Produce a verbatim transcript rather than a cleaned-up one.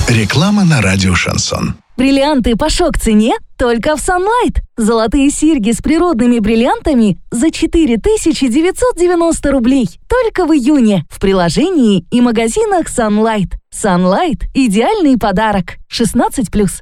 Реклама на радио «Шансон». Бриллианты по шок-цене только в Sunlight. Золотые серьги с природными бриллиантами за четыре тысячи девятьсот девяносто рублей. Только в июне. В приложении и магазинах Sunlight. Sunlight – идеальный подарок. шестнадцать плюс.